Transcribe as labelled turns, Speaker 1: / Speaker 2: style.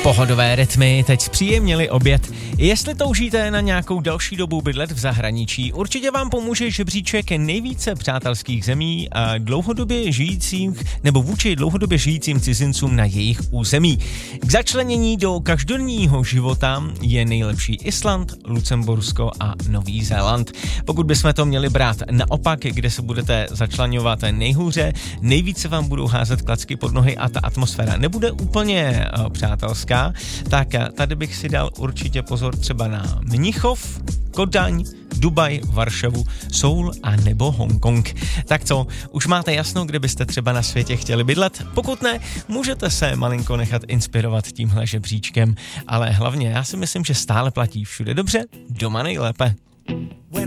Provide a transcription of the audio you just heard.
Speaker 1: Pohodové rytmy teď zpříjemnili oběd. Jestli toužíte na nějakou další dobu bydlet v zahraničí, určitě vám pomůže žebříček nejvíce přátelských zemí a dlouhodobě žijících nebo vůči dlouhodobě žijícím cizincům na jejich území. K začlenění do každodenního života je nejlepší Island, Lucembursko a Nový Zéland. Pokud bychom to měli brát naopak, kde se budete začleňovat nejhůře, nejvíce vám budou házet klacky pod nohy a ta atmosféra nebude úplně přátelská, tak tady bych si dal určitě pozor třeba na Mnichov, Kodaň, Dubaj, Varšavu, Soul a nebo Hongkong. Tak co, už máte jasno, kde byste třeba na světě chtěli bydlet? Pokud ne, můžete se malinko nechat inspirovat tímhle žebříčkem, ale hlavně já si myslím, že stále platí všude dobře, doma nejlépe.